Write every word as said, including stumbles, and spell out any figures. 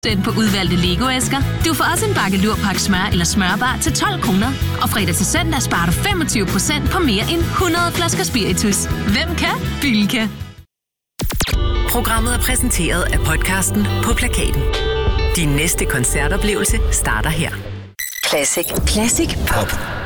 på udvalgte Lego-æsker. Du får også en bakke Lurpak smør eller smørbar til tolv kroner. Og fredag til søndag sparer du femogtyve procent på mere end hundrede flasker spiritus. Hvem kan? Bilka. Programmet er præsenteret af podcasten På Plakaten. Din næste koncertoplevelse starter her. Classic. Classic Pop.